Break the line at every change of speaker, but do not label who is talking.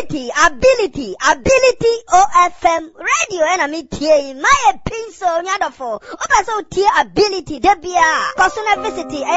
ability OFM radio and me tie my pencil nyadofo oba so tie ability debia person visit